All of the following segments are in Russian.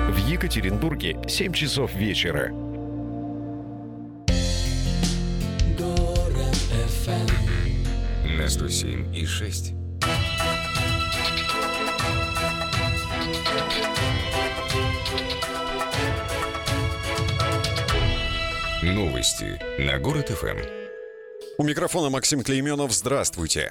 В Екатеринбурге 7 часов вечера. Город FM на 107,6. Новости на Город ФМ. У микрофона Максим Клейменов. Здравствуйте.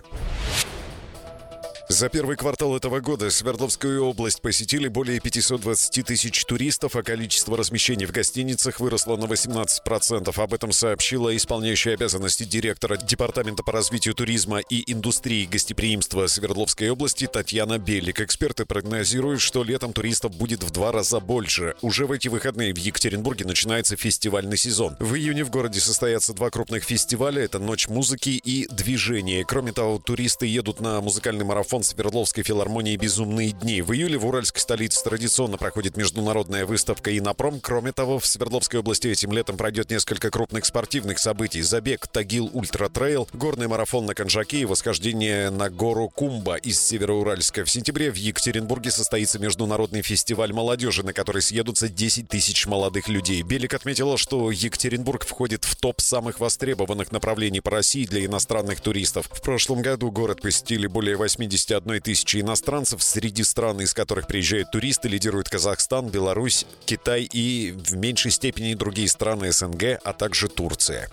За первый квартал этого года Свердловскую область посетили более 520 тысяч туристов, а количество размещений в гостиницах выросло на 18%. Об этом сообщила исполняющая обязанности директора Департамента по развитию туризма и индустрии гостеприимства Свердловской области Татьяна Белик. Эксперты прогнозируют, что летом туристов будет в 2 раза больше. Уже в эти выходные в Екатеринбурге начинается фестивальный сезон. В июне в городе состоятся 2 крупных фестиваля. Это «Ночь музыки» и «Движение». Кроме того, туристы едут на музыкальный марафон Свердловской филармонии «Безумные дни». В июле в уральской столице традиционно проходит международная выставка «Инопром». Кроме того, в Свердловской области этим летом пройдет несколько крупных спортивных событий. Забег «Тагил Ультра Трейл», горный марафон на Конжаке и восхождение на гору Кумба из Североуральска. В сентябре в Екатеринбурге состоится международный фестиваль молодежи, на который съедутся 10 тысяч молодых людей. Белик отметила, что Екатеринбург входит в топ самых востребованных направлений по России для иностранных туристов. В прошлом году город посетили более 81 тысячи иностранцев. Среди стран, из которых приезжают туристы, лидируют Казахстан, Беларусь, Китай и в меньшей степени другие страны СНГ, а также Турция.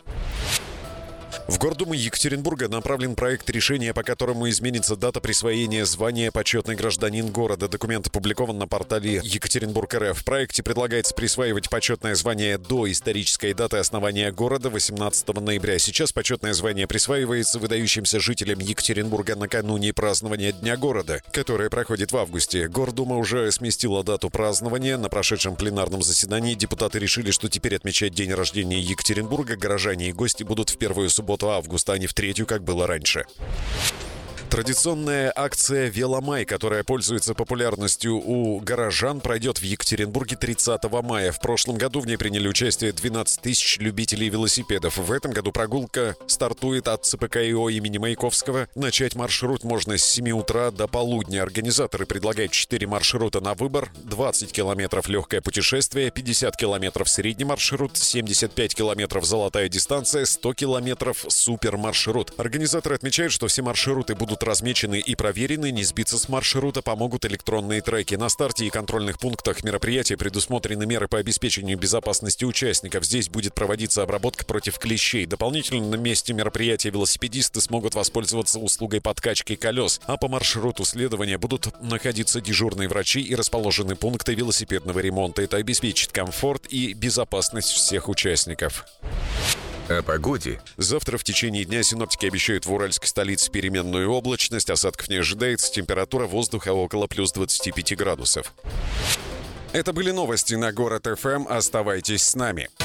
В Гордуму Екатеринбурга направлен проект решения, по которому изменится дата присвоения звания «Почетный гражданин города». Документ опубликован на портале Екатеринбург.РФ. В проекте предлагается присваивать почетное звание до исторической даты основания города 18 ноября. Сейчас почетное звание присваивается выдающимся жителям Екатеринбурга накануне празднования Дня города, которое проходит в августе. Гордума уже сместила дату празднования. На прошедшем пленарном заседании депутаты решили, что теперь отмечать день рождения Екатеринбурга горожане и гости будут в первую субботу августа, а не в 3, как было раньше. Традиционная акция «Веломай», которая пользуется популярностью у горожан, пройдет в Екатеринбурге 30 мая. В прошлом году в ней приняли участие 12 тысяч любителей велосипедов. В этом году прогулка стартует от ЦПК-ИО имени Маяковского. Начать маршрут можно с 7 утра до полудня. Организаторы предлагают 4 маршрута на выбор: 20 километров легкое путешествие, 50 километров средний маршрут, 75 километров золотая дистанция, 100 километров супермаршрут. Организаторы отмечают, что все маршруты будут размечены и проверены. Не сбиться с маршрута помогут электронные треки. На старте и контрольных пунктах мероприятия предусмотрены меры по обеспечению безопасности участников. Здесь будет проводиться обработка против клещей. Дополнительно на месте мероприятия велосипедисты смогут воспользоваться услугой подкачки колес. А по маршруту следования будут находиться дежурные врачи и расположены пункты велосипедного ремонта. Это обеспечит комфорт и безопасность всех участников. О погоде. Завтра в течение дня синоптики обещают в уральской столице переменную облачность. Осадков не ожидается. Температура воздуха около плюс 25 градусов. Это были новости на Город ФМ. Оставайтесь с нами.